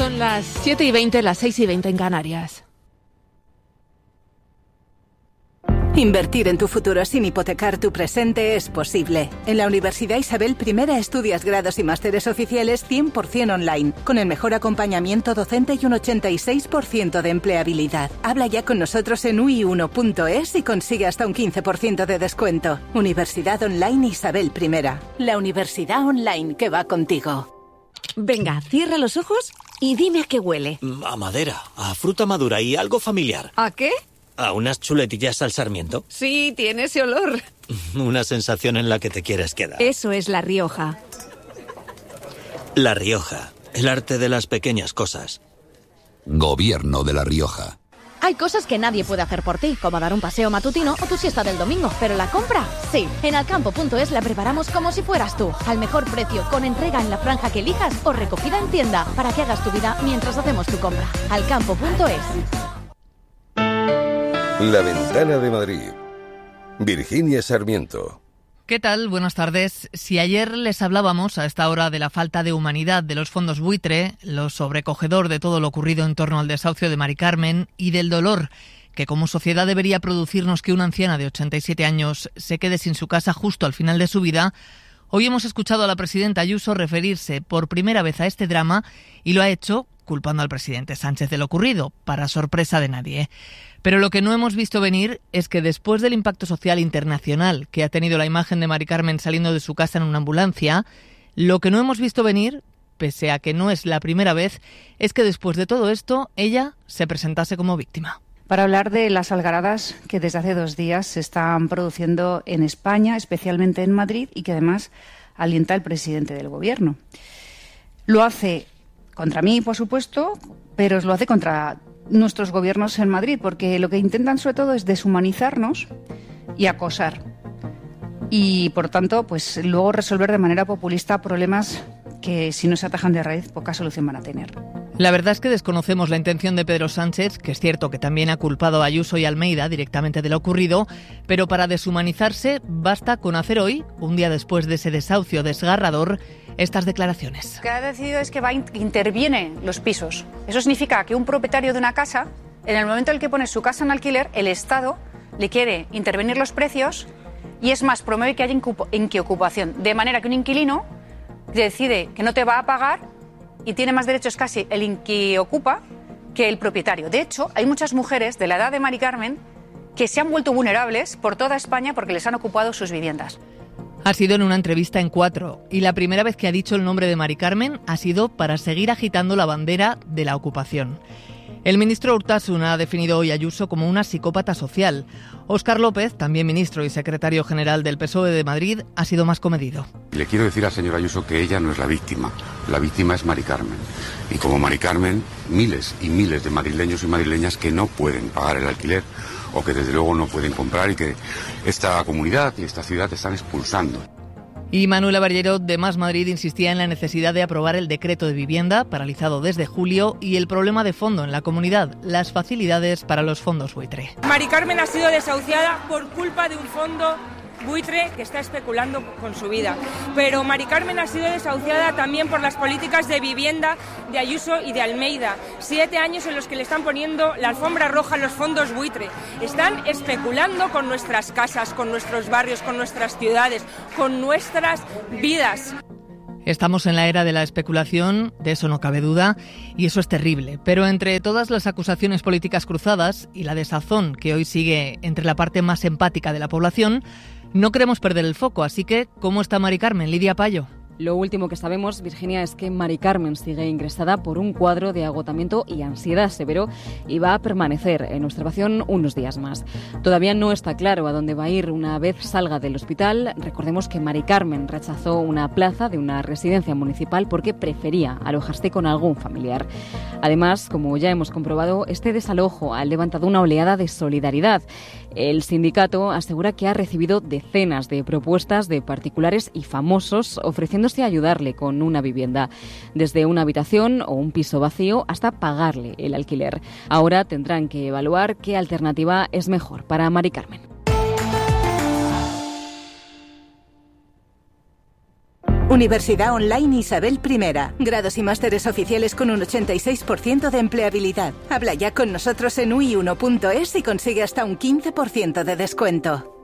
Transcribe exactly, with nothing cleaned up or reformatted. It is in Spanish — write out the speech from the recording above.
Son las siete y veinte, las seis y veinte en Canarias. Invertir en tu futuro sin hipotecar tu presente es posible. En la Universidad Isabel I estudias grados y másteres oficiales cien por ciento online, con el mejor acompañamiento docente y un ochenta y seis por ciento de empleabilidad. Habla ya con nosotros en u i uno punto es y consigue hasta un quince por ciento de descuento. Universidad Online Isabel I. La universidad online que va contigo. Venga, cierra los ojos y dime a qué huele. A madera, a fruta madura y algo familiar. ¿A qué? ¿A unas chuletillas al sarmiento? Sí, tiene ese olor. Una sensación en la que te quieres quedar. Eso es La Rioja. La Rioja, el arte de las pequeñas cosas. Gobierno de La Rioja. Hay cosas que nadie puede hacer por ti, como dar un paseo matutino o tu siesta del domingo, pero la compra, sí. En alcampo punto es la preparamos como si fueras tú, al mejor precio, con entrega en la franja que elijas o recogida en tienda, para que hagas tu vida mientras hacemos tu compra. alcampo punto es. La Ventana de Madrid. Virginia Sarmiento. ¿Qué tal? Buenas tardes. Si ayer les hablábamos a esta hora de la falta de humanidad de los fondos buitre, lo sobrecogedor de todo lo ocurrido en torno al desahucio de Mari Carmen y del dolor que como sociedad debería producirnos que una anciana de ochenta y siete años se quede sin su casa justo al final de su vida, hoy hemos escuchado a la presidenta Ayuso referirse por primera vez a este drama y lo ha hecho culpando al presidente Sánchez de lo ocurrido, para sorpresa de nadie. Pero lo que no hemos visto venir es que después del impacto social internacional que ha tenido la imagen de Mari Carmen saliendo de su casa en una ambulancia, lo que no hemos visto venir, pese a que no es la primera vez, es que después de todo esto, ella se presentase como víctima. Para hablar de las algaradas que desde hace dos días se están produciendo en España, especialmente en Madrid, y que además alienta el presidente del Gobierno. Lo hace contra mí, por supuesto, pero lo hace contra nuestros gobiernos en Madrid, porque lo que intentan sobre todo es deshumanizarnos y acosar. Y, por tanto, pues luego resolver de manera populista problemas que, si no se atajan de raíz, poca solución van a tener. La verdad es que desconocemos la intención de Pedro Sánchez, que es cierto que también ha culpado a Ayuso y Almeida directamente de lo ocurrido, pero para deshumanizarse basta con hacer hoy, un día después de ese desahucio desgarrador, estas declaraciones. Lo que ha decidido es que va interviene los pisos. Eso significa que un propietario de una casa, en el momento en el que pone su casa en alquiler, el Estado le quiere intervenir los precios y es más, promueve que haya inquiocupación, de manera que un inquilino decide que no te va a pagar y tiene más derechos casi el inquiocupa que el propietario. De hecho, hay muchas mujeres de la edad de Mari Carmen que se han vuelto vulnerables por toda España porque les han ocupado sus viviendas. Ha sido en una entrevista en Cuatro y la primera vez que ha dicho el nombre de Mari Carmen ha sido para seguir agitando la bandera de la ocupación. El ministro Urtasun ha definido hoy a Ayuso como una psicópata social. Óscar López, también ministro y secretario general del P S O E de Madrid, ha sido más comedido. Le quiero decir al señor Ayuso que ella no es la víctima. La víctima es Mari Carmen. Y como Mari Carmen, miles y miles de madrileños y madrileñas que no pueden pagar el alquiler o que desde luego no pueden comprar y que esta comunidad y esta ciudad están expulsando. Y Manuela Barbero, de Más Madrid, insistía en la necesidad de aprobar el decreto de vivienda, paralizado desde julio, y el problema de fondo en la comunidad, las facilidades para los fondos buitre. Mari Carmen ha sido desahuciada por culpa de un fondo buitre que está especulando con su vida. Pero Mari Carmen ha sido desahuciada también por las políticas de vivienda de Ayuso y de Almeida. Siete años en los que le están poniendo la alfombra roja a los fondos buitre. Están especulando con nuestras casas, con nuestros barrios, con nuestras ciudades, con nuestras vidas. Estamos en la era de la especulación, de eso no cabe duda, y eso es terrible. Pero entre todas las acusaciones políticas cruzadas y la desazón que hoy sigue entre la parte más empática de la población, no queremos perder el foco, así que, ¿cómo está Mari Carmen? Lidia Payo. Lo último que sabemos, Virginia, es que Mari Carmen sigue ingresada por un cuadro de agotamiento y ansiedad severo y va a permanecer en observación unos días más. Todavía no está claro a dónde va a ir una vez salga del hospital. Recordemos que Mari Carmen rechazó una plaza de una residencia municipal porque prefería alojarse con algún familiar. Además, como ya hemos comprobado, este desalojo ha levantado una oleada de solidaridad. El sindicato asegura que ha recibido decenas de propuestas de particulares y famosos ofreciéndose a ayudarle con una vivienda, desde una habitación o un piso vacío hasta pagarle el alquiler. Ahora tendrán que evaluar qué alternativa es mejor para Mari Un Universidad Online Isabel I. Grados y másteres oficiales con un ochenta y seis por ciento de empleabilidad. Habla ya con nosotros en u i uno punto es y consigue hasta un quince por ciento de descuento.